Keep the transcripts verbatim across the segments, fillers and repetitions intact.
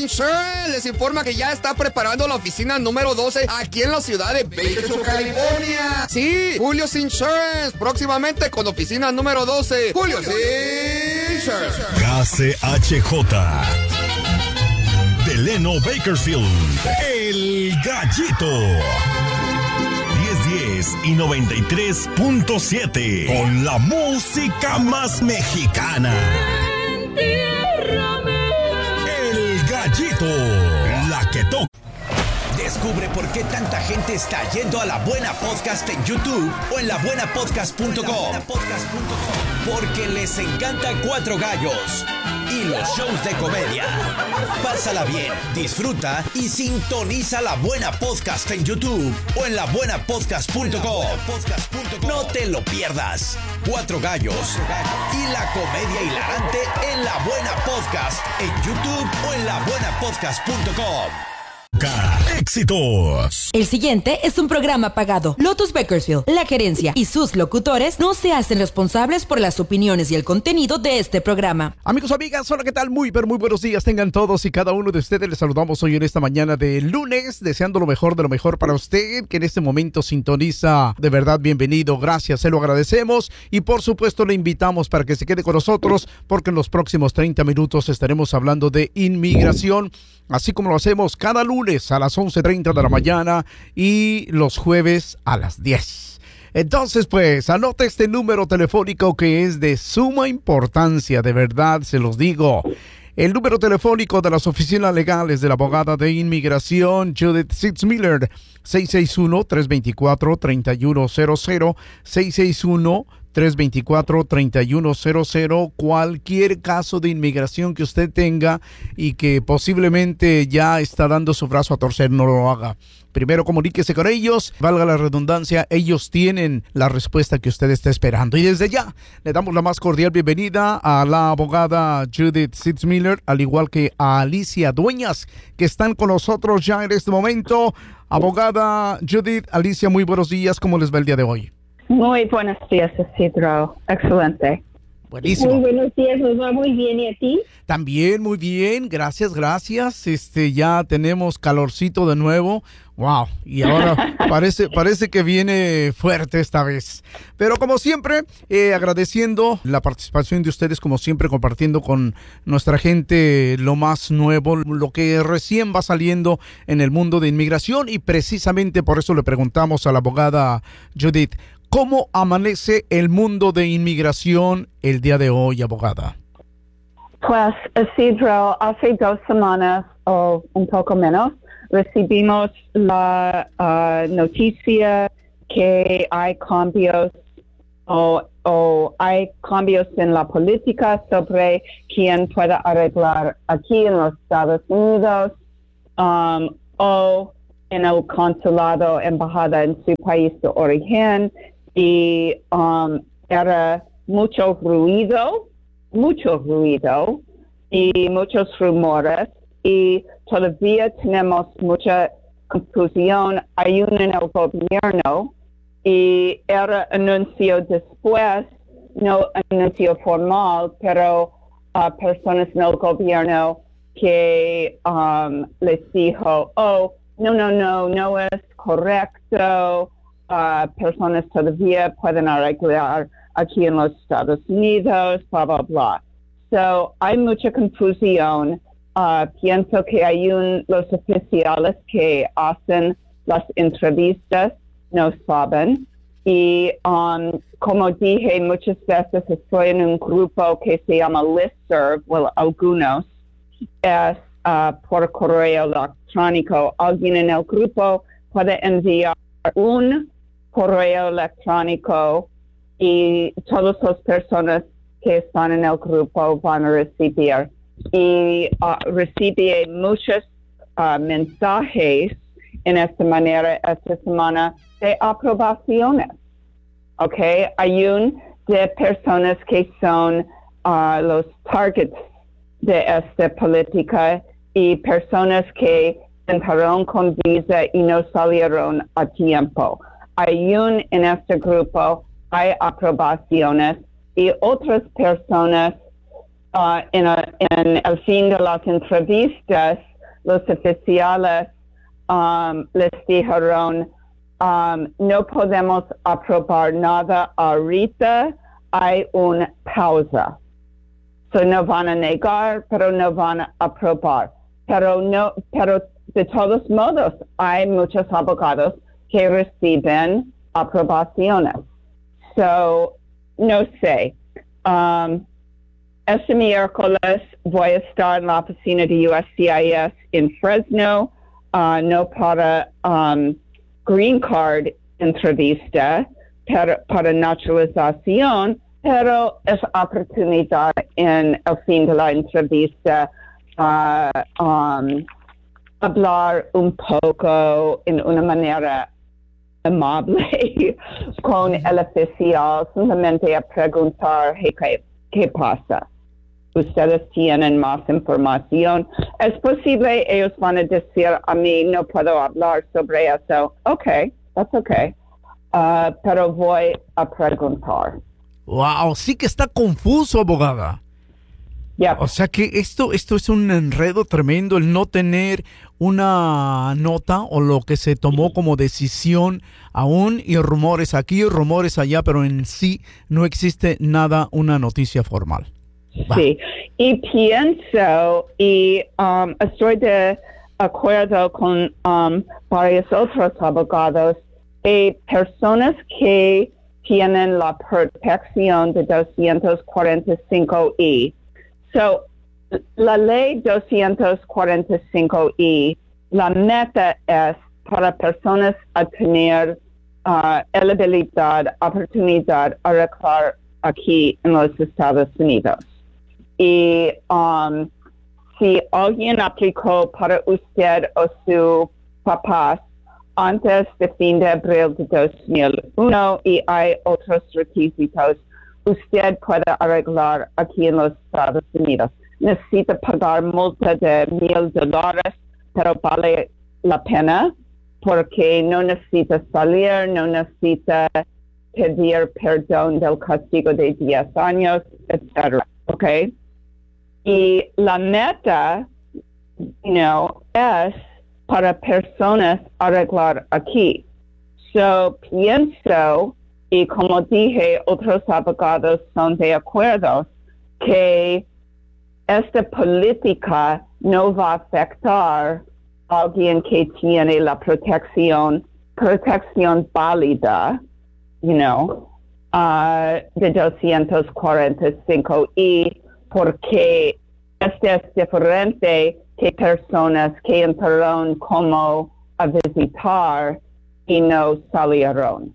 Insurance les informa que ya está preparando la oficina número doce aquí en la ciudad de Bakersfield, California. Sí, Julio's Insurance, próximamente con oficina número doce. Julio's Insurance. K C H J Delano Bakersfield, El Gallito. diez diez y noventa y tres punto siete con la música más mexicana. El Gallito, la que toca. Descubre por qué tanta gente está yendo a La Buena Podcast en YouTube o en la buena podcast punto com. Porque les encanta Cuatro Gallos y los shows de comedia. Pásala bien, disfruta y sintoniza La Buena Podcast en YouTube o en la buena podcast punto com. No te lo pierdas. Cuatro Gallos y la comedia hilarante en La Buena Podcast en YouTube o en la buena podcast punto com. Éxitos. El siguiente es un programa pagado. Lotus Bakersfield, la gerencia y sus locutores no se hacen responsables por las opiniones y el contenido de este programa. Amigos, amigas, hola, ¿qué tal? Muy, pero muy buenos días tengan todos y cada uno de ustedes. Les saludamos hoy en esta mañana de lunes, deseando lo mejor de lo mejor para usted, que en este momento sintoniza. De verdad, bienvenido, gracias, se lo agradecemos y por supuesto le invitamos para que se quede con nosotros, porque en los próximos treinta minutos estaremos hablando de inmigración, así como lo hacemos cada lunes a las once treinta de la mañana y los jueves a las diez. Entonces, pues, anote este número telefónico que es de suma importancia, de verdad, se los digo. El número telefónico de las oficinas legales de la abogada de inmigración Judith Sitzmiller, seis seis uno, tres dos cuatro, tres uno cero cero, seis seis uno, tres dos cuatro, tres uno cero cero. Cualquier caso de inmigración que usted tenga y que posiblemente ya está dando su brazo a torcer, no lo haga. Primero comuníquese con ellos, valga la redundancia, ellos tienen la respuesta que usted está esperando. Y desde ya le damos la más cordial bienvenida a la abogada Judith Sitzmiller, al igual que a Alicia Dueñas, que están con nosotros ya en este momento. Abogada Judith, Alicia, muy buenos días, ¿cómo les va el día de hoy? Muy buenos días, Isidro. Excelente. Buenísimo. Muy buenos días, nos va muy bien. ¿Y a ti? También muy bien, gracias, gracias. Este, ya tenemos calorcito de nuevo. Wow, y ahora parece, parece que viene fuerte esta vez. Pero como siempre, eh, agradeciendo la participación de ustedes, como siempre, compartiendo con nuestra gente lo más nuevo, lo que recién va saliendo en el mundo de inmigración. Y precisamente por eso le preguntamos a la abogada Judith, ¿cómo amanece el mundo de inmigración el día de hoy, abogada? Pues, Isidro, hace dos semanas o un poco menos, recibimos la uh, noticia que hay cambios o, o hay cambios en la política sobre quién puede arreglar aquí en los Estados Unidos um, o en el consulado, embajada en su país de origen. Y um, era mucho ruido, mucho ruido y muchos rumores, y todavía tenemos mucha confusión. Hay un en el gobierno y era anuncio después, no anuncio formal, pero uh, personas en el gobierno que um, les dijo, oh, no, no, no, no es correcto. Uh, personas todavía pueden arreglar aquí en los Estados Unidos, bla, bla, bla. So, hay mucha confusión. Uh, pienso que hay un, los oficiales que hacen las entrevistas no saben. Y um, como dije, muchas veces estoy en un grupo que se llama Listserv, bueno, algunos, es uh, por correo electrónico. Alguien en el grupo puede enviar un correo electrónico y todas las personas que están en el grupo van a recibir. Y uh, recibí muchos uh, mensajes en esta manera esta semana de aprobaciones. ¿Ok? Hay un de personas que son uh, los targets de esta política y personas que entraron con visa y no salieron a tiempo. Hay un en este grupo, hay aprobaciones y otras personas uh, en, a, en el fin de las entrevistas los oficiales um, les dijeron, um, no podemos aprobar nada ahorita, hay una pausa. So no van a negar, pero no van a aprobar. Pero no, pero de todos modos, hay muchos abogados que reciben aprobaciones. So, no sé. Um, este miércoles voy a estar en la oficina de U S C I S en Fresno, uh, no para um, green card entrevista, pero para naturalización, pero es oportunidad en el fin de la entrevista uh, um, hablar un poco en una manera amable con el oficial, simplemente a preguntar, hey, ¿qué, qué pasa? Ustedes tienen más información. Es posible ellos van a decir a mí, no puedo hablar sobre eso. Okay, that's okay. Uh, pero voy a preguntar. Wow, sí que está confuso, abogada. Yep. O sea que esto, esto es un enredo tremendo, el no tener una nota o lo que se tomó como decisión aún, y rumores aquí, rumores allá, pero en sí no existe nada, una noticia formal. Va. Sí, y pienso, y um, estoy de acuerdo con um, varios otros abogados, y personas que tienen la protección de doscientos cuarenta y cinco I. So, la ley doscientos cuarenta y cinco I, la meta es para personas a tener uh, elegibilidad, oportunidad a arreglar aquí en los Estados Unidos. Y um, si alguien aplicó para usted o su papá antes de fin de abril de dos mil uno y hay otros requisitos, usted puede arreglar aquí en los Estados Unidos. Necesita pagar multa de mil dólares, pero vale la pena porque no necesita salir, no necesita pedir perdón del castigo de diez años, etcétera. ¿Ok? Y la meta, you know, es para personas arreglar aquí. So, pienso, y como dije, otros abogados son de acuerdo que esta política no va a afectar a alguien que tiene la protección, protección válida, you know, uh, de doscientos cuarenta y cinco I, porque este es diferente que personas que entraron como a visitar y no salieron.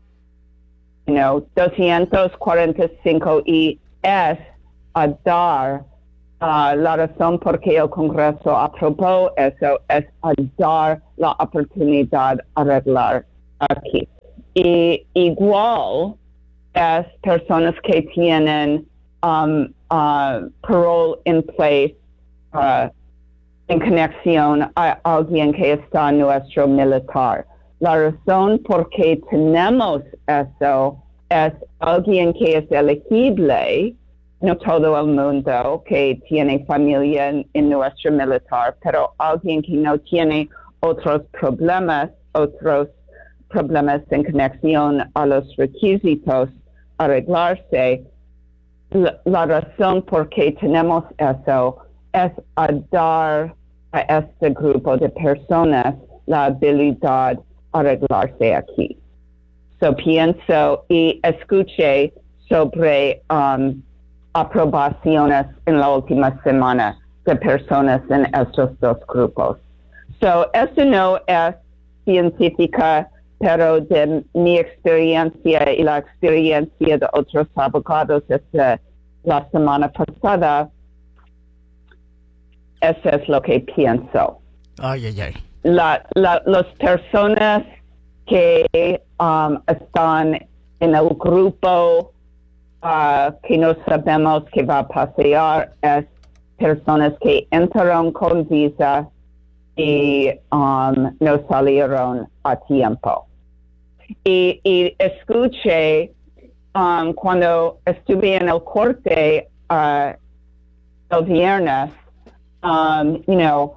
You know, doscientos cuarenta y cinco I es a dar, uh, la razón por que el Congreso aprobó eso es a dar la oportunidad a arreglar aquí. Y igual es personas que tienen um, uh, parole in place uh, en conexión a alguien que está en nuestro militar. La razón por qué tenemos eso es alguien que es elegible, no todo el mundo que tiene familia en, en nuestro militar, pero alguien que no tiene otros problemas, otros problemas en conexión a los requisitos arreglarse. La, la razón por qué tenemos eso es a dar a este grupo de personas la habilidad arreglarse aquí. So pienso y escuché sobre um, aprobaciones en la última semana de personas en estos dos grupos. So esto no es científica, pero de mi experiencia y la experiencia de otros abogados desde la semana pasada, eso es lo que pienso. Ay, ay, ay. La, la, las personas que um, están en el grupo uh, que no sabemos qué va a pasar es personas que entraron con visa y um, no salieron a tiempo. Y, y escuché um, cuando estuve en el corte uh, el viernes, um, you know,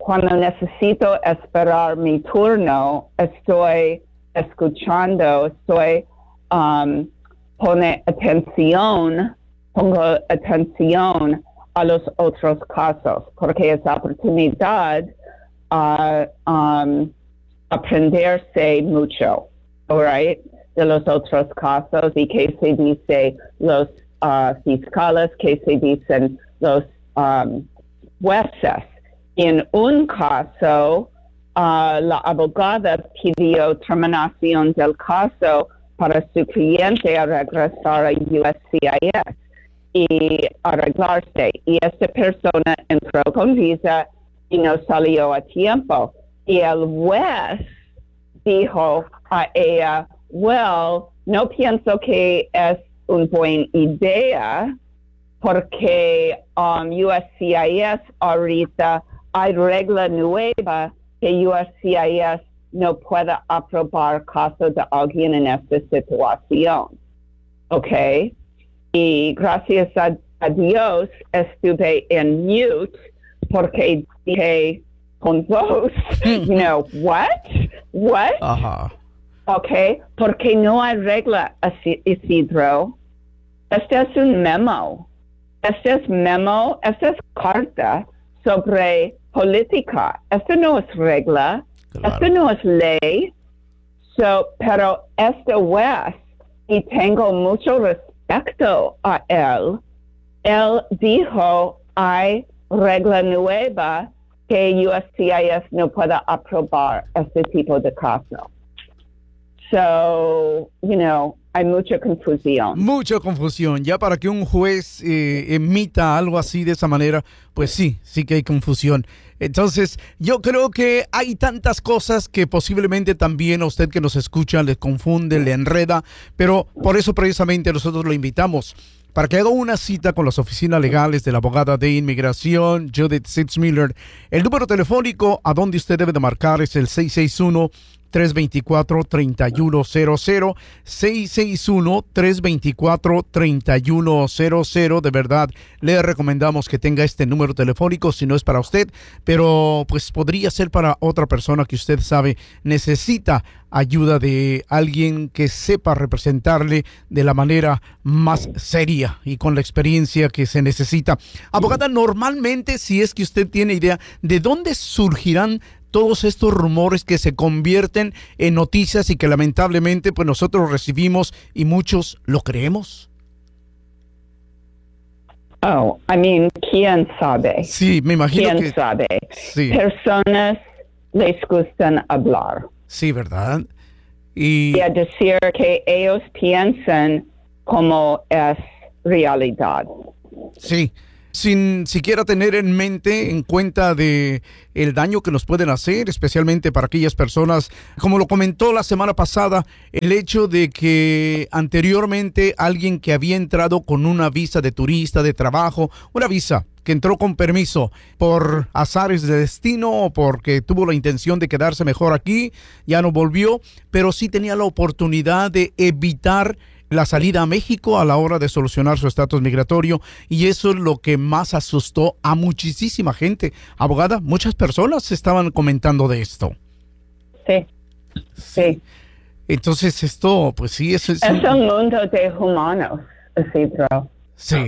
cuando necesito esperar mi turno, estoy escuchando, estoy um, pone atención, pongo atención a los otros casos, porque es oportunidad a uh, um, aprenderse mucho, all right, de los otros casos y que se dice los uh, fiscales, que se dicen los um, jueces. En un caso, uh, la abogada pidió terminación del caso para su cliente a regresar a U S C I S y arreglarse. Y esta persona entró con visa y no salió a tiempo. Y el juez dijo a ella, well, no pienso que es una buena idea porque um, U S C I S ahorita hay regla nueva que U S C I S no puede aprobar caso de alguien en esta situación. ¿Ok? Y gracias a, a Dios estuve en mute porque dije con voz, you know, what? What? Ajá. ¿Ok? Porque no hay regla, Isidro. Este es un memo. Este es memo, esta es carta sobre política. Esto no es regla. Claro. Esto no es ley. So, pero este juez, y tengo mucho respeto a él, él dijo, hay regla nueva que U S C I S no puede aprobar este tipo de caso. So, you know, hay mucha confusión. Mucha confusión. Ya para que un juez eh, emita algo así de esa manera, pues sí, sí que hay confusión. Entonces, yo creo que hay tantas cosas que posiblemente también a usted que nos escucha le confunde, le enreda, pero por eso precisamente nosotros lo invitamos para que haga una cita con las oficinas legales de la abogada de inmigración, Judith Sitzmiller. El número telefónico a donde usted debe de marcar es el seis seis uno, tres dos cuatro, tres uno cero cero, seis seis uno, tres dos cuatro, tres uno cero cero. De verdad, le recomendamos que tenga este número telefónico si no es para usted, pero pues podría ser para otra persona que usted sabe necesita ayuda de alguien que sepa representarle de la manera más seria y con la experiencia que se necesita. Abogada, normalmente, si es que usted tiene idea de dónde surgirán todos estos rumores que se convierten en noticias y que lamentablemente pues nosotros recibimos y muchos lo creemos. Oh, I mean, ¿quién sabe? Sí, me imagino ¿Quién que... sabe? Sí. Personas les gustan hablar. Sí, ¿verdad? Y... y a decir que ellos piensan como es realidad. Sí. Sin siquiera tener en mente, en cuenta de el daño que nos pueden hacer, especialmente para aquellas personas, como lo comentó la semana pasada, el hecho de que anteriormente alguien que había entrado con una visa de turista, de trabajo, una visa que entró con permiso por azares de destino o porque tuvo la intención de quedarse mejor aquí, ya no volvió, pero sí tenía la oportunidad de evitar la salida a México a la hora de solucionar su estatus migratorio, y eso es lo que más asustó a muchísima gente. Abogada, muchas personas estaban comentando de esto. Sí, sí. Entonces esto, pues sí, es... Es, es un... un mundo de humanos, Isidro. Sí,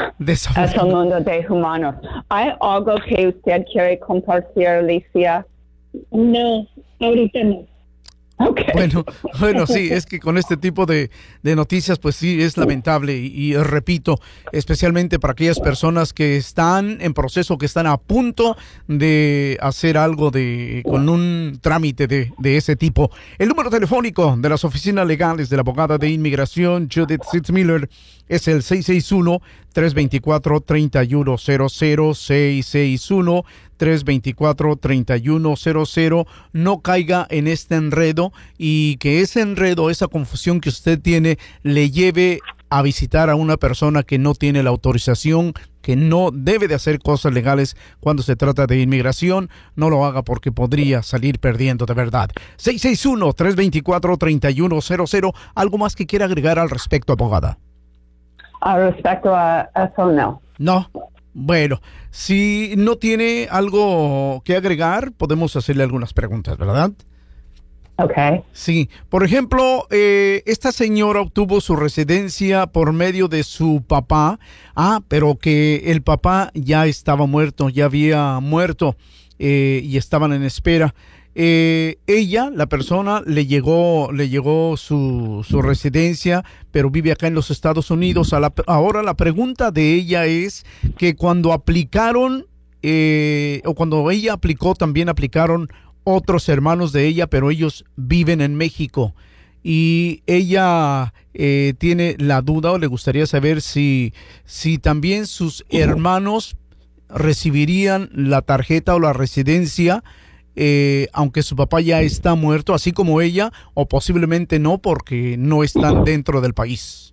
es un mundo de humanos. ¿Hay algo que usted quiere compartir, Alicia? No, ahorita no. Okay. Bueno, bueno, sí, es que con este tipo de, de noticias, pues sí, es lamentable y, y repito, especialmente para aquellas personas que están en proceso, que están a punto de hacer algo de con un trámite de, de ese tipo. El número telefónico de las oficinas legales de la abogada de inmigración, Judith Sitzmiller, es el seis seis uno, tres dos cuatro, tres uno cero cero, seis seis uno, tres dos cuatro, tres uno cero cero. No caiga en este enredo y que ese enredo, esa confusión que usted tiene, le lleve a visitar a una persona que no tiene la autorización, que no debe de hacer cosas legales cuando se trata de inmigración. No lo haga porque podría salir perdiendo de verdad. seis seis uno, tres dos cuatro, tres uno cero cero. ¿Algo más que quiera agregar al respecto, abogada? Al respecto a eso, no. No. Bueno, si no tiene algo que agregar, podemos hacerle algunas preguntas, ¿verdad? Okay. Sí, por ejemplo, eh, esta señora obtuvo su residencia por medio de su papá, ah, pero que el papá ya estaba muerto, ya había muerto eh, y estaban en espera. Eh, ella, la persona, le llegó, le llegó su, su residencia, pero vive acá en los Estados Unidos. A la, ahora la pregunta de ella es que cuando aplicaron, eh, o cuando ella aplicó, también aplicaron otros hermanos de ella, pero ellos viven en México. Y ella eh, tiene la duda o le gustaría saber si, si también sus hermanos recibirían la tarjeta o la residencia, eh, aunque su papá ya está muerto, así como ella, o posiblemente no, porque no están dentro del país.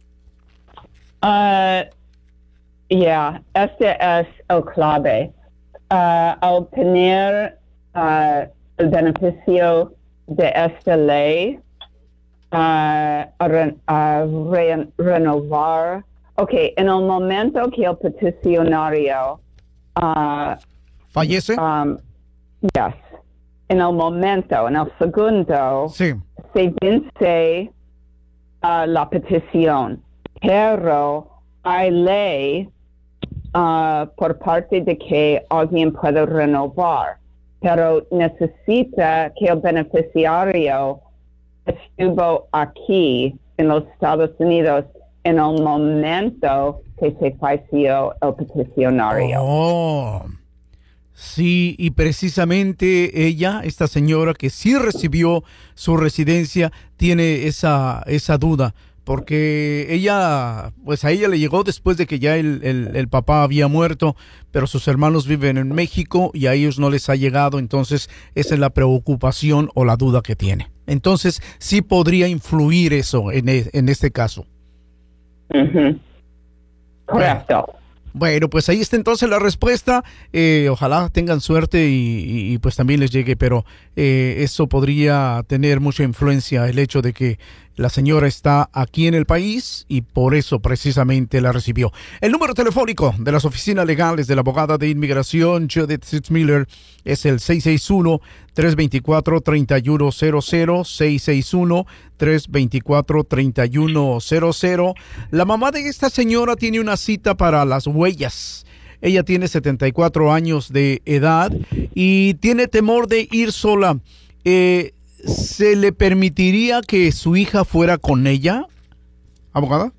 Uh, yeah, este es el clave. Uh, al obtener uh, el beneficio de esta ley, uh, a, re, a re, renovar. Ok, en el momento que el peticionario uh, ¿fallece? Um, yes. En el momento, en el segundo, sí. se vence uh, la petición, pero hay ley uh, por parte de que alguien puede renovar. Pero necesita que el beneficiario estuvo aquí en los Estados Unidos en el momento que se falleció el peticionario. Oh, sí, y precisamente ella, esta señora que sí recibió su residencia, tiene esa, esa duda. Porque ella, pues a ella le llegó después de que ya el, el, el papá había muerto, pero sus hermanos viven en México y a ellos no les ha llegado, entonces esa es la preocupación o la duda que tiene. Entonces sí podría influir eso en, e, en este caso. Uh-huh. Correcto. Bueno. Bueno, pues ahí está entonces la respuesta. Eh, ojalá tengan suerte y, y, y pues también les llegue, pero eh, eso podría tener mucha influencia, el hecho de que la señora está aquí en el país y por eso precisamente la recibió. El número telefónico de las oficinas legales de la abogada de inmigración Judith Sitzmiller es el seis seis uno, tres dos cuatro, tres uno cero cero, seis seis uno, tres dos cuatro, tres uno cero cero. La mamá de esta señora tiene una cita para las huellas. Ella tiene setenta y cuatro años de edad y tiene temor de ir sola. Eh, ¿Se le permitiría que su hija fuera con ella, abogada?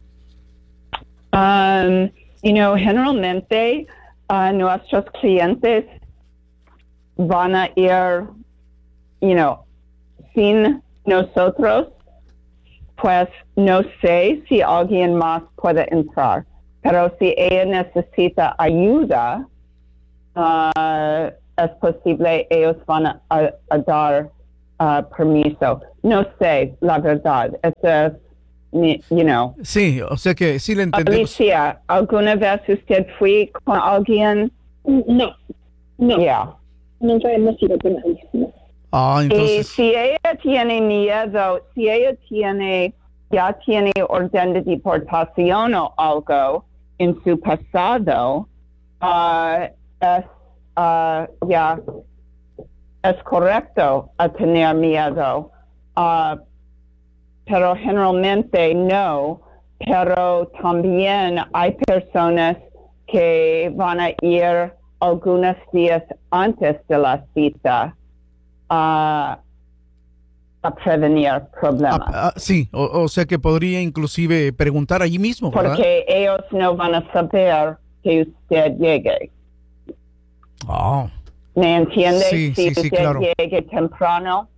Um, you know, generalmente uh, nuestros clientes van a ir, you know, sin nosotros, pues no sé si alguien más puede entrar. Pero si ella necesita ayuda, uh, es posible ellos van a, a, a dar Uh, permiso. No sé, la verdad. Eso es, you know. Sí, o sea que sí le entendemos. Alicia, ¿alguna vez usted fue con alguien? No, no. Yeah. Nunca hemos ido con alguien. No. Ah, entonces. Y si ella tiene miedo, si ella tiene, ya tiene orden de deportación o algo en su pasado, uh, es, uh, ya. Yeah, es correcto a tener miedo, uh, pero generalmente no, pero también hay personas que van a ir algunos días antes de la cita uh, a prevenir problemas. Ah, ah, sí, o, o sea que podría inclusive preguntar allí mismo, ¿verdad? Porque ellos no van a saber que usted llegue. Oh. ¿Me entiende? Sí, si sí, usted sí, claro. llegue temprano.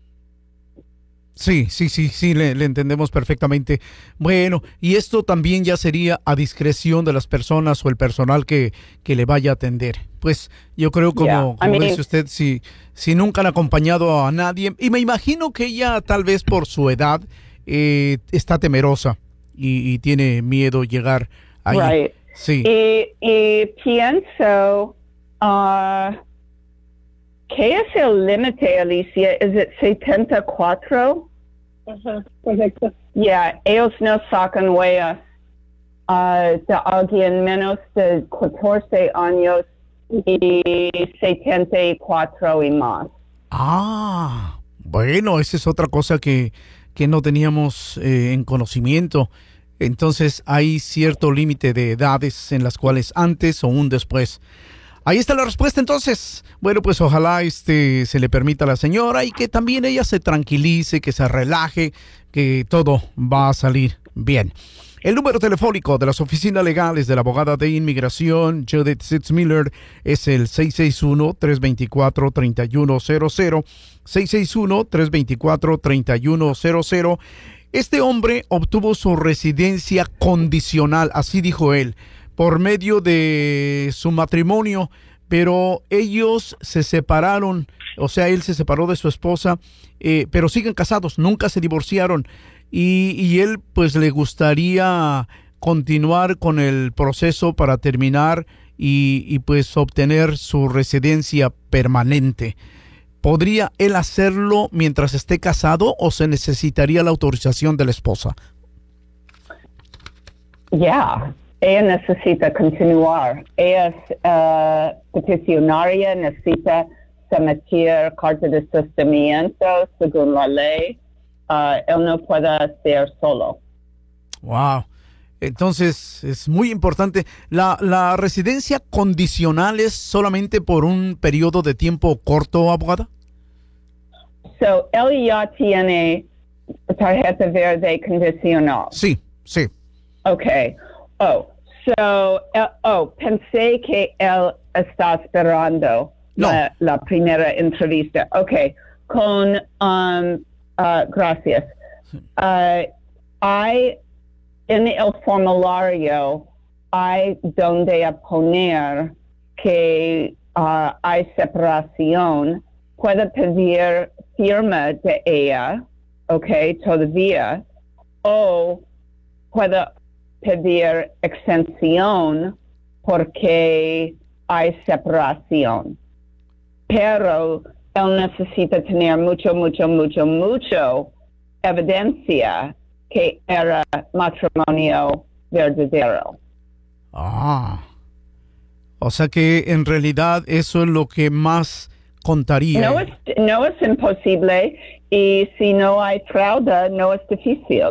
Sí, sí, sí, sí, le, le entendemos perfectamente. Bueno, y esto también ya sería a discreción de las personas o el personal que, que le vaya a atender. Pues yo creo como, Yeah. como I mean, dice usted, si, si nunca han acompañado a nadie, y me imagino que ella tal vez por su edad eh, está temerosa y, y tiene miedo llegar ahí. Right. Sí. Y, y pienso, uh, ¿qué es el límite, Alicia? ¿Es it setenta y cuatro? Ajá, correcto. Yeah, ellos no sacan huellas. uh, de alguien menos de catorce años y setenta y cuatro y más. Ah, bueno, esa es otra cosa que, que no teníamos eh, en conocimiento. Entonces hay cierto límite de edades en las cuales antes o un después. Ahí está la respuesta entonces. Bueno, pues ojalá este se le permita a la señora y que también ella se tranquilice, que se relaje, que todo va a salir bien. El número telefónico de las oficinas legales de la abogada de inmigración Judith Sitzmiller es el seis seis uno, tres dos cuatro, tres uno cero cero, seis seis uno, tres dos cuatro, tres uno cero cero. Este hombre obtuvo su residencia condicional, así dijo él, por medio de su matrimonio, pero ellos se separaron, o sea, él se separó de su esposa, eh, pero siguen casados, nunca se divorciaron, y, y él pues le gustaría continuar con el proceso para terminar y, y pues obtener su residencia permanente. ¿Podría él hacerlo mientras esté casado o se necesitaría la autorización de la esposa? Yeah. Ella necesita continuar. Ella es uh, peticionaria, necesita someter carta de sostenimiento según la ley. Uh, él no puede hacer solo. Wow. Entonces es muy importante. La, la residencia condicional es solamente por un periodo de tiempo corto, abogada. So, él ya tiene tarjeta verde condicional. Sí, sí. Okay. Oh, so, uh, oh, pensé que él está esperando no. la, la primera entrevista. Okay, con, um, uh, gracias. Uh, hay, en el formulario, hay donde a poner que uh, hay separación. Puede pedir firma de ella, okay, todavía, o puede pedir extensión porque hay separación. Pero él necesita tener mucho, mucho, mucho, mucho evidencia que era matrimonio verdadero. Ah, o sea que en realidad eso es lo que más contaría. No es, no es imposible y si no hay fraude, no es difícil.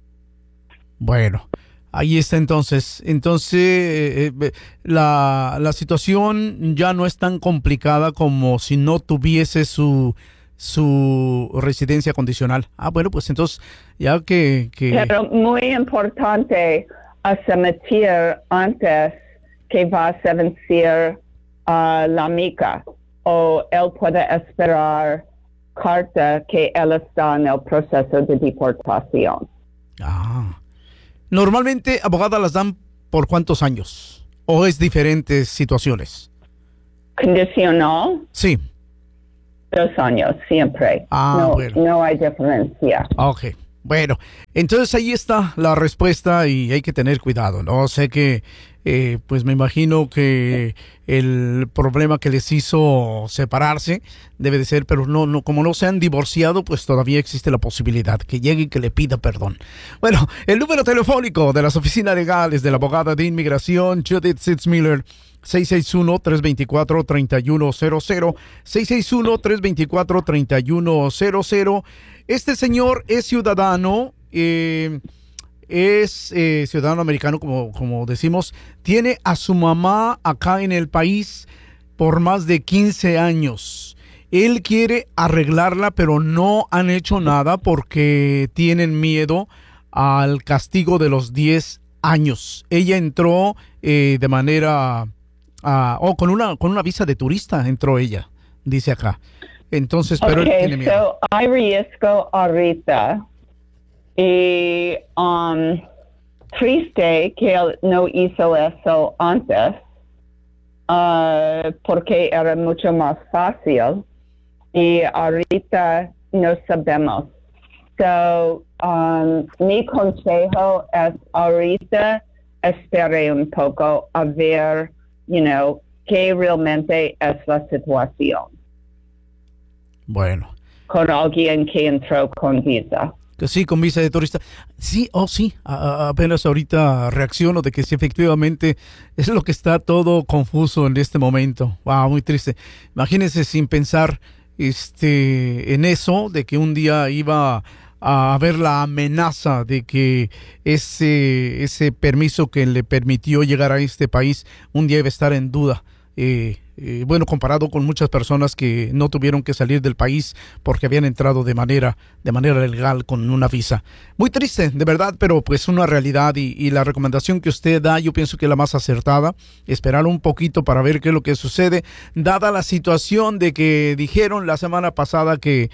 Bueno, ahí está entonces. Entonces, eh, eh, la, la situación ya no es tan complicada como si no tuviese su, su residencia condicional. Ah, bueno, pues entonces, ya que... que... Pero muy importante someter antes que va a vencer uh, la mica, o él puede esperar carta que él está en el proceso de deportación. Ah. Normalmente, abogada, las dan por cuántos años, o es diferentes situaciones. Condicional. Sí. Dos años, siempre. Ah, no, bueno. no hay diferencia. Ok. Bueno, entonces ahí está la respuesta y hay que tener cuidado, ¿no? Sé que, eh, pues me imagino que el problema que les hizo separarse debe de ser, pero no, no, como no se han divorciado, pues todavía existe la posibilidad que llegue y que le pida perdón. Bueno, el número telefónico de las oficinas legales de la abogada de inmigración Judith Sitzmiller, seis seis uno, tres dos cuatro, tres uno cero cero, seis seis uno, tres dos cuatro, tres uno cero cero. Este señor es ciudadano, eh, es eh, ciudadano americano, como, como decimos. Tiene a su mamá acá en el país por más de quince años. Él quiere arreglarla, pero no han hecho nada porque tienen miedo al castigo de los diez años. Ella entró eh, de manera... Uh, oh, con una, con una visa de turista entró ella, dice acá. Entonces, pero okay, él tiene miedo. So hay riesgo ahorita y um, triste que él no hizo eso antes uh, porque era mucho más fácil y ahorita no sabemos. So um, mi consejo es ahorita espere un poco a ver, you know, que realmente es la situación. Bueno. Con alguien que entró con visa. Que sí, con visa de turista. Sí, oh sí, a, apenas ahorita reacciono de que sí, efectivamente es lo que está todo confuso en este momento. Wow, muy triste. Imagínense sin pensar este, en eso, de que un día iba a haber la amenaza de que ese, ese permiso que le permitió llegar a este país un día iba a estar en duda. Eh, eh, bueno, comparado con muchas personas que no tuvieron que salir del país porque habían entrado de manera, de manera legal con una visa. Muy triste, de verdad, pero pues una realidad y, y la recomendación que usted da, yo pienso que es la más acertada, esperar un poquito para ver qué es lo que sucede, dada la situación de que dijeron la semana pasada que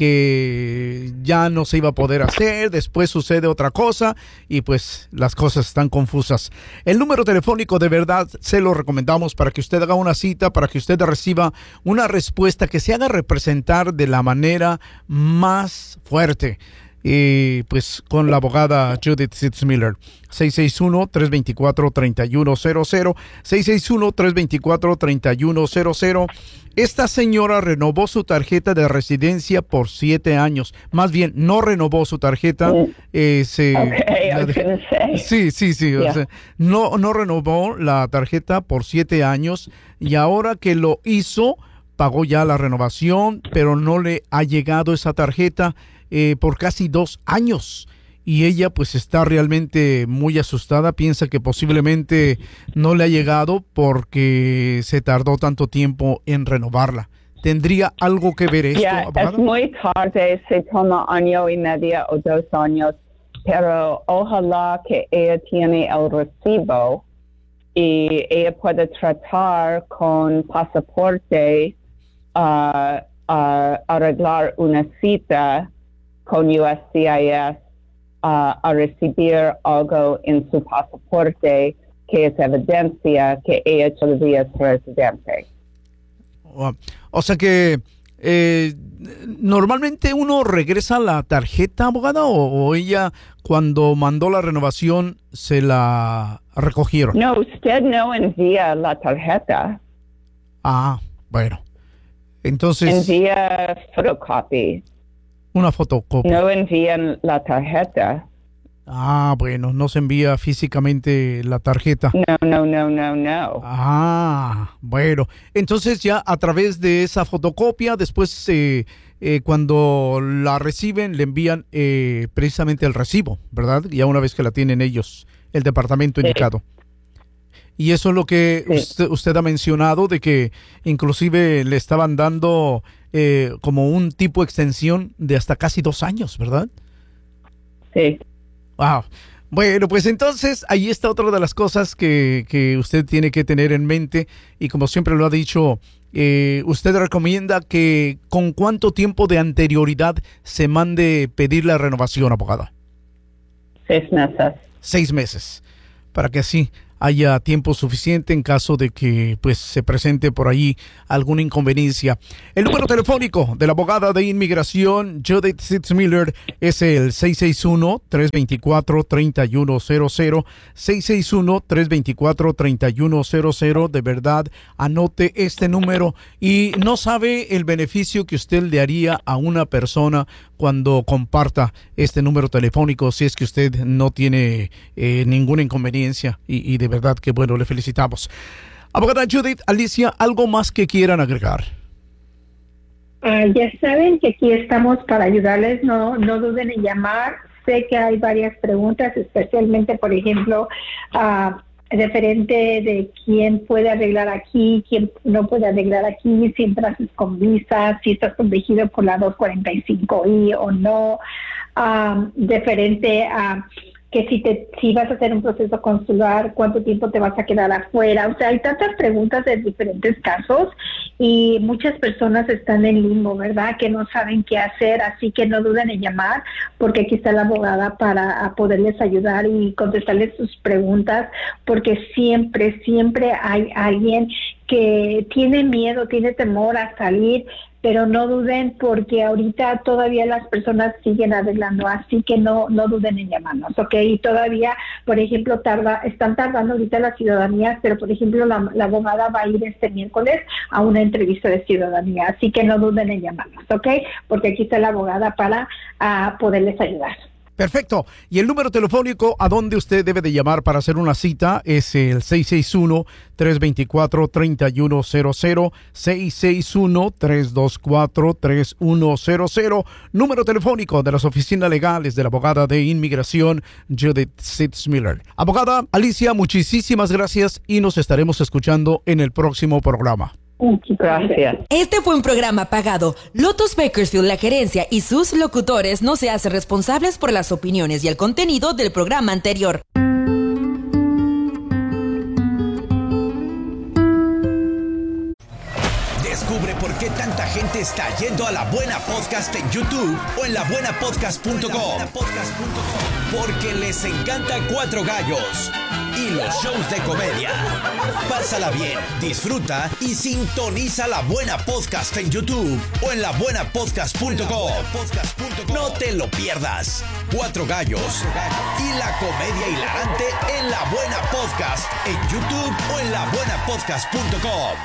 que ya no se iba a poder hacer, después sucede otra cosa y pues las cosas están confusas. El número telefónico de verdad se lo recomendamos para que usted haga una cita, para que usted reciba una respuesta que se haga representar de la manera más fuerte. Y pues con la abogada Judith Sitzmiller. seis seis uno, tres dos cuatro, tres uno cero cero, seis seis uno, tres dos cuatro, tres uno cero cero. Esta señora renovó su tarjeta de residencia por siete años. Más bien, no renovó su tarjeta. Eh, se, okay, la de, sí, sí, sí. Yeah. O sea, no, no renovó la tarjeta por siete años y ahora que lo hizo, pagó ya la renovación, pero no le ha llegado esa tarjeta eh, por casi dos años. Y ella pues está realmente muy asustada, piensa que posiblemente no le ha llegado porque se tardó tanto tiempo en renovarla. ¿Tendría algo que ver esto, yeah, abogada? Es muy tarde, se toma año y medio o dos años, pero ojalá que ella tiene el recibo y ella puede tratar con pasaporte a uh, uh, arreglar una cita con U S C I S Uh, a recibir algo en su pasaporte que es evidencia que ella todavía es residente. O, o sea que eh, normalmente uno regresa la tarjeta, abogada, o, o ella cuando mandó la renovación se la recogieron. No, usted no envía la tarjeta. Ah, bueno. Entonces envía photocopy. Una fotocopia. No envían la tarjeta. Ah, bueno, no se envía físicamente la tarjeta. No, no, no, no, no. Ah, bueno. Entonces ya a través de esa fotocopia, después eh, eh, cuando la reciben, le envían eh, precisamente el recibo, ¿verdad? Ya una vez que la tienen ellos, el departamento sí. indicado. Y eso es lo que sí. usted, usted ha mencionado, de que inclusive le estaban dando eh, como un tipo de extensión de hasta casi dos años, ¿verdad? Sí. Wow. Bueno, pues entonces ahí está otra de las cosas que, que usted tiene que tener en mente. Y como siempre lo ha dicho, eh, usted recomienda que con cuánto tiempo de anterioridad se mande pedir la renovación, abogada. Seis meses. Seis meses, para que así haya tiempo suficiente en caso de que pues se presente por ahí alguna inconveniencia. El número telefónico de la abogada de inmigración Judith Sitzmiller es el seis seis uno, tres dos cuatro, tres uno cero cero, seis seis uno, tres dos cuatro, tres uno cero cero. De verdad, anote este número y no sabe el beneficio que usted le haría a una persona cuando comparta este número telefónico, si es que usted no tiene eh, ninguna inconveniencia y, y de verdad que bueno, le felicitamos. Abogada Judith, Alicia, ¿algo más que quieran agregar? Uh, ya saben que aquí estamos para ayudarles, no, no duden en llamar. Sé que hay varias preguntas, especialmente, por ejemplo, uh, referente de quién puede arreglar aquí, quién no puede arreglar aquí, si entras con visa, si estás protegido por la doscientos cuarenta y cinco i o no, um, referente a que si te si vas a hacer un proceso consular, cuánto tiempo te vas a quedar afuera. O sea, hay tantas preguntas de diferentes casos y muchas personas están en limbo, ¿verdad? Que no saben qué hacer, así que no duden en llamar porque aquí está la abogada para poderles ayudar y contestarles sus preguntas, porque siempre, siempre hay alguien que tiene miedo, tiene temor a salir, pero no duden porque ahorita todavía las personas siguen arreglando, así que no no duden en llamarnos, ¿ok? Y todavía, por ejemplo, tarda, están tardando ahorita las ciudadanías, pero por ejemplo la, la abogada va a ir este miércoles a una entrevista de ciudadanía, así que no duden en llamarnos, ¿ok? Porque aquí está la abogada para uh, poderles ayudar. Perfecto. Y el número telefónico a donde usted debe de llamar para hacer una cita es el seis seis uno, tres dos cuatro, tres uno cero cero, seis seis uno, tres dos cuatro, tres uno cero cero. Número telefónico de las oficinas legales de la abogada de inmigración Judith Sitzmiller. Abogada Alicia, muchísimas gracias y nos estaremos escuchando en el próximo programa. Gracias. Este fue un programa pagado. Lotus Bakersfield, la gerencia y sus locutores no se hacen responsables por las opiniones y el contenido del programa anterior. Descubre por qué tanta gente está yendo a La Buena Podcast en YouTube o en la buena podcast punto com. Porque les encanta Cuatro Gallos y los shows de comedia. Pásala bien, disfruta y sintoniza La Buena Podcast en YouTube o en la buena podcast punto com. No te lo pierdas. Cuatro Gallos y la comedia hilarante en La Buena Podcast en YouTube o en la buena podcast punto com.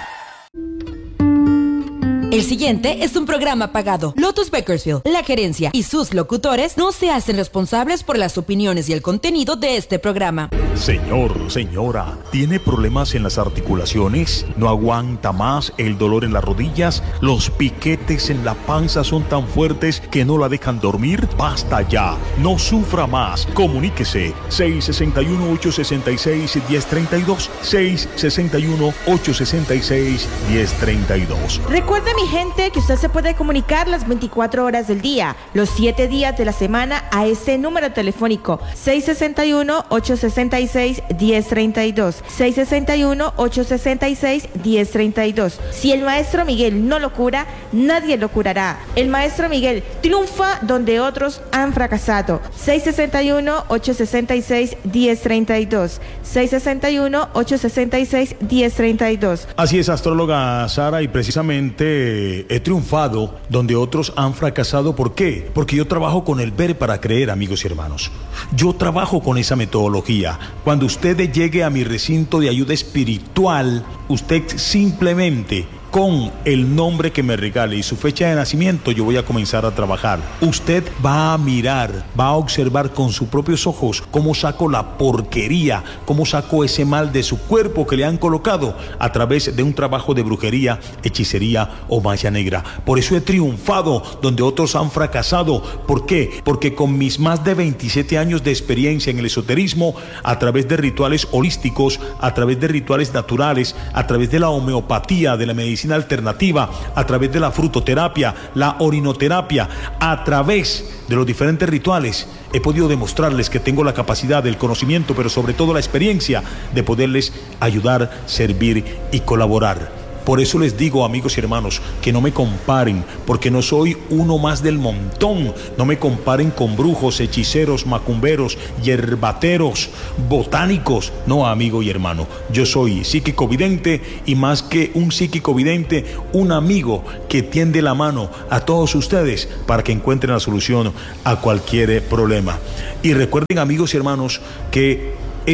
El siguiente es un programa pagado. Lotus Bakersfield, la gerencia y sus locutores no se hacen responsables por las opiniones y el contenido de este programa. Señor, señora, ¿tiene problemas en las articulaciones? ¿No aguanta más el dolor en las rodillas? ¿Los piquetes en la panza son tan fuertes que no la dejan dormir? ¡Basta ya! ¡No sufra más! Comuníquese. seis seis uno, ocho seis seis, uno cero tres dos. seis seis uno, ocho seis seis, uno cero tres dos. Recuerde, mi gente, que usted se puede comunicar las veinticuatro horas del día, los siete días de la semana a este número telefónico seis seis uno, ocho seis seis, uno cero tres dos, seis seis uno, ocho seis seis, uno cero tres dos. Si el maestro Miguel no lo cura, nadie lo curará. El maestro Miguel triunfa donde otros han fracasado. seis seis uno, ocho seis seis, uno cero tres dos, seis seis uno, ocho seis seis, uno cero tres dos. Así es, astróloga Sara, y precisamente he triunfado donde otros han fracasado. ¿Por qué? Porque yo trabajo con el ver para creer, amigos y hermanos. Yo trabajo con esa metodología. Cuando usted llegue a mi recinto de ayuda espiritual, usted simplemente con el nombre que me regale y su fecha de nacimiento, yo voy a comenzar a trabajar. Usted va a mirar, va a observar con sus propios ojos cómo saco la porquería, cómo saco ese mal de su cuerpo que le han colocado a través de un trabajo de brujería, hechicería o magia negra. Por eso he triunfado donde otros han fracasado. ¿Por qué? Porque con mis más de veintisiete años de experiencia en el esoterismo, a través de rituales holísticos, a través de rituales naturales, a través de la homeopatía, de la medicina alternativa, a través de la frutoterapia, la orinoterapia, a través de los diferentes rituales, he podido demostrarles que tengo la capacidad, el conocimiento, pero sobre todo la experiencia de poderles ayudar, servir y colaborar. Por eso les digo, amigos y hermanos, que no me comparen, porque no soy uno más del montón. No me comparen con brujos, hechiceros, macumberos, yerbateros, botánicos. No, amigo y hermano, yo soy psíquico vidente, y más que un psíquico vidente, un amigo que tiende la mano a todos ustedes para que encuentren la solución a cualquier problema. Y recuerden, amigos y hermanos, que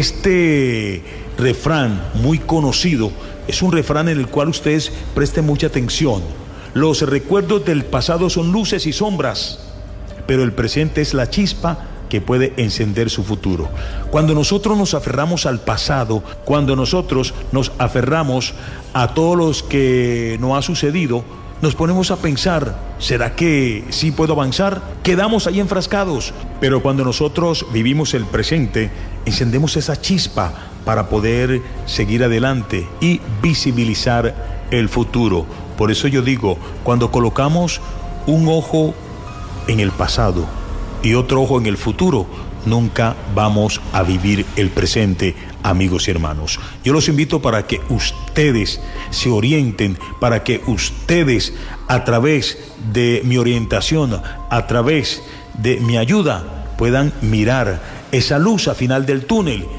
este refrán muy conocido es un refrán en el cual ustedes presten mucha atención. Los recuerdos del pasado son luces y sombras, pero el presente es la chispa que puede encender su futuro. Cuando nosotros nos aferramos al pasado, cuando nosotros nos aferramos a todo lo que nos ha sucedido, nos ponemos a pensar, ¿será que sí puedo avanzar? Quedamos ahí enfrascados. Pero cuando nosotros vivimos el presente, encendemos esa chispa para poder seguir adelante y visibilizar el futuro. Por eso yo digo, cuando colocamos un ojo en el pasado y otro ojo en el futuro, nunca vamos a vivir el presente, amigos y hermanos. Yo los invito para que ustedes se orienten, para que ustedes, a través de mi orientación, a través de mi ayuda, puedan mirar esa luz al final del túnel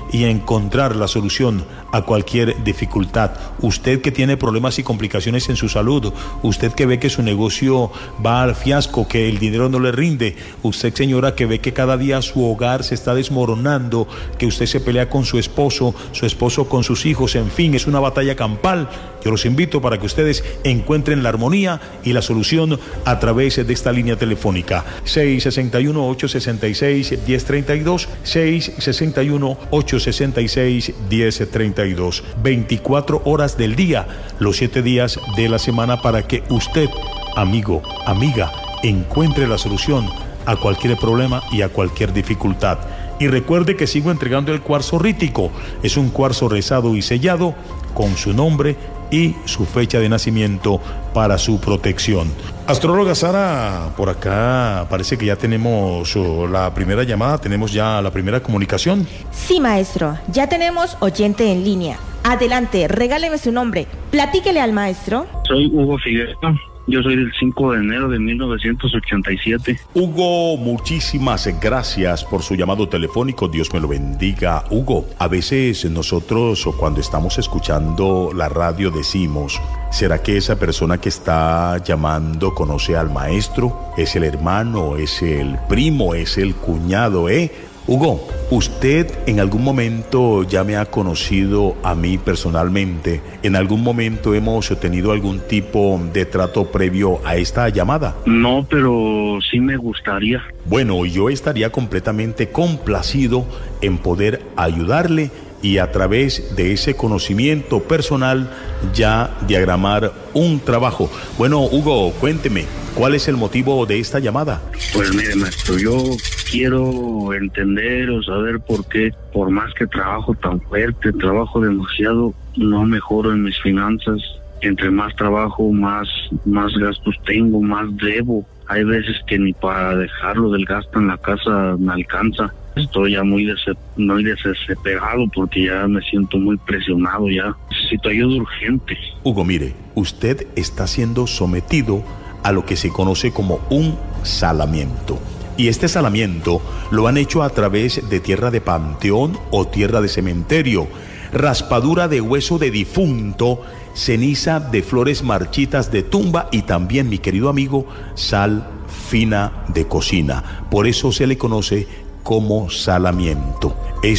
y encontrar la solución a cualquier dificultad. Usted que tiene problemas y complicaciones en su salud, usted que ve que su negocio va al fiasco, que el dinero no le rinde, usted, señora, que ve que cada día su hogar se está desmoronando, que usted se pelea con su esposo, su esposo con sus hijos, en fin, es una batalla campal. Yo los invito para que ustedes encuentren la armonía y la solución a través de esta línea telefónica seis seis uno, ocho seis seis, uno cero tres dos, seis seis uno, ocho seis seis, uno cero tres dos. veinticuatro horas del día, los siete días de la semana, para que usted, amigo, amiga, encuentre la solución a cualquier problema y a cualquier dificultad. Y recuerde que sigo entregando el cuarzo rítico. Es un cuarzo rezado y sellado con su nombre y su fecha de nacimiento para su protección. Astróloga Sara, por acá parece que ya tenemos oh, la primera llamada, tenemos ya la primera comunicación. Sí, maestro, ya tenemos oyente en línea. Adelante, regáleme su nombre. Platíquele al maestro. Soy Hugo Figueroa. Yo soy del cinco de enero de mil novecientos ochenta y siete. Hugo, muchísimas gracias por su llamado telefónico. Dios me lo bendiga. Hugo, a veces nosotros cuando estamos escuchando la radio decimos, ¿será que esa persona que está llamando conoce al maestro? ¿Es el hermano? ¿Es el primo? ¿Es el cuñado? ¿Eh? Hugo, ¿usted en algún momento ya me ha conocido a mí personalmente? ¿En algún momento hemos tenido algún tipo de trato previo a esta llamada? No, pero sí me gustaría. Bueno, yo estaría completamente complacido en poder ayudarle y a través de ese conocimiento personal ya diagramar un trabajo. Bueno, Hugo, cuénteme, ¿cuál es el motivo de esta llamada? Pues mire, maestro, yo quiero entender o saber por qué, por más que trabajo tan fuerte, trabajo demasiado, no mejoro en mis finanzas. Entre más trabajo, más, más gastos tengo, más debo. Hay veces que ni para dejarlo del gasto en la casa me alcanza. Estoy ya muy, dese, muy desesperado porque ya me siento muy presionado, ya necesito ayuda urgente. Hugo, mire, usted está siendo sometido a lo que se conoce como un salamiento. Y este salamiento lo han hecho a través de tierra de panteón o tierra de cementerio, raspadura de hueso de difunto, ceniza de flores marchitas de tumba y también, mi querido amigo, sal fina de cocina. Por eso se le conoce como salamiento.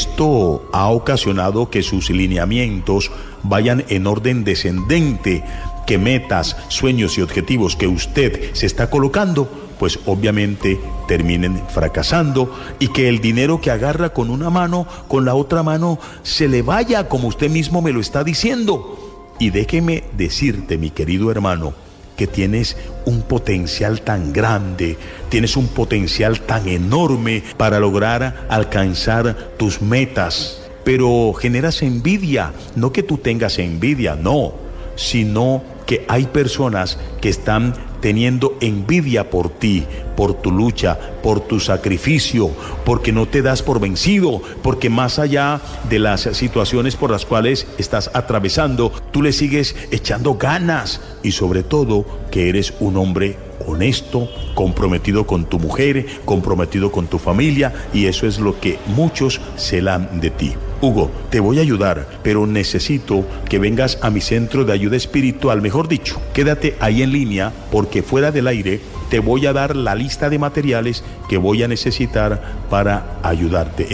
Esto ha ocasionado que sus lineamientos vayan en orden descendente, que metas, sueños y objetivos que usted se está colocando, pues obviamente terminen fracasando, y que el dinero que agarra con una mano, con la otra mano se le vaya, como usted mismo me lo está diciendo. Y déjeme decirte, mi querido hermano, que tienes un potencial tan grande, tienes un potencial tan enorme para lograr alcanzar tus metas, pero generas envidia, no que tú tengas envidia, no, sino que hay personas que están teniendo envidia por ti, por tu lucha, por tu sacrificio, porque no te das por vencido, porque más allá de las situaciones por las cuales estás atravesando, tú le sigues echando ganas, y sobre todo que eres un hombre honesto, comprometido con tu mujer, comprometido con tu familia, y eso es lo que muchos celan de ti. Hugo, te voy a ayudar, pero necesito que vengas a mi centro de ayuda espiritual, mejor dicho, quédate ahí en línea, porque fuera del aire te voy a dar la lista de materiales que voy a necesitar para ayudarte.